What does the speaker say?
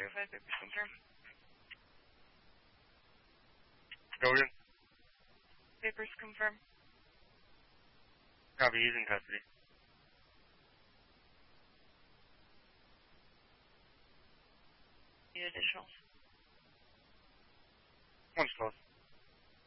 05, papers confirm. Go again. Papers confirm. Copy, he's in custody. Need additionals. One's close.